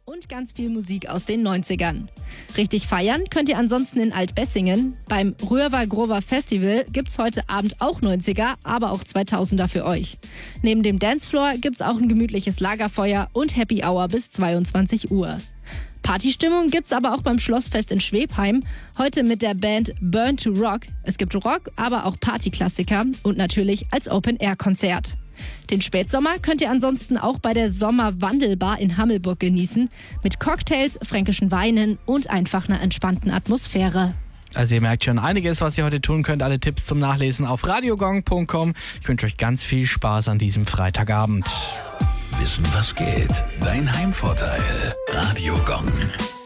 und ganz viel Musik aus den 90ern. Richtig feiern könnt ihr ansonsten in Altbessingen. Beim Röhrval Grover Festival gibt's heute Abend auch 90er, aber auch 2000er für euch. Neben dem Dancefloor gibt's auch ein gemütliches Lagerfeuer und Happy Hour bis 22 Uhr. Partystimmung gibt's aber auch beim Schlossfest in Schwebheim. Heute mit der Band Burn to Rock. Es gibt Rock, aber auch Partyklassiker und natürlich als Open-Air-Konzert. Den Spätsommer könnt ihr ansonsten auch bei der Sommerwandelbar in Hammelburg genießen. Mit Cocktails, fränkischen Weinen und einfach einer entspannten Atmosphäre. Also ihr merkt schon einiges, was ihr heute tun könnt. Alle Tipps zum Nachlesen auf radiogong.com. Ich wünsche euch ganz viel Spaß an diesem Freitagabend. Wissen, was geht? Dein Heimvorteil. Radio Gong.